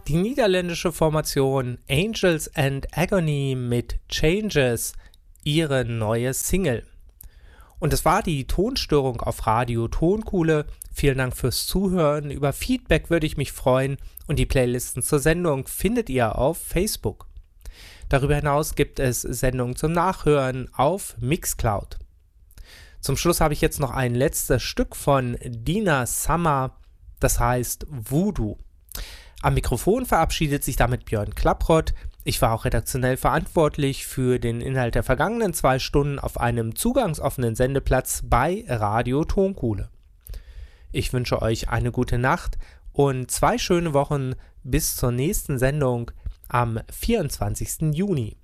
Die niederländische Formation Angels and Agony mit Changes, ihre neue Single. Und es war die Tonstörung auf Radio Tonkuhle. Vielen Dank fürs Zuhören. Über Feedback würde ich mich freuen und die Playlisten zur Sendung findet ihr auf Facebook. Darüber hinaus gibt es Sendungen zum Nachhören auf Mixcloud. Zum Schluss habe ich jetzt noch ein letztes Stück von Dina Summer, das heißt Voodoo. Am Mikrofon verabschiedet sich damit Björn Klapprott. Ich war auch redaktionell verantwortlich für den Inhalt der vergangenen 2 Stunden auf einem zugangsoffenen Sendeplatz bei Radio Tonkuhle. Ich wünsche euch eine gute Nacht und 2 schöne Wochen bis zur nächsten Sendung am 24. Juni.